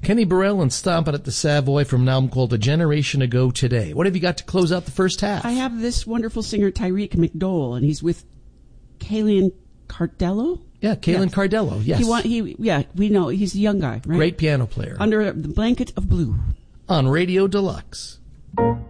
Kenny Burrell and Stompin' at the Savoy from an album called A Generation Ago Today. What have you got to close out the first half? I have this wonderful singer, Tyreek McDowell, and he's with Kaylin Cardello. Yeah, Kaylin Cardello, yes. We know. He's a young guy, right? Great piano player. Under the Blanket of Blue. On Radio Deluxe.